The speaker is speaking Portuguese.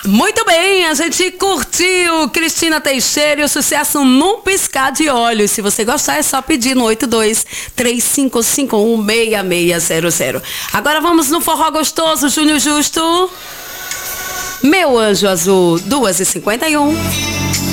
Muito bem, a gente curtiu Cristina Teixeira e o sucesso Num Piscar de Olhos. Se você gostar, é só pedir no 8235516600. Agora vamos no forró gostoso, Júnior Justo. Meu Anjo Azul, 2h51.